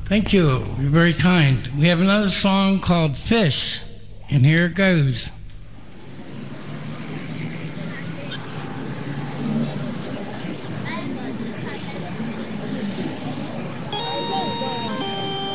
Thank you. You're very kind. We have another song called Fish, and here it goes.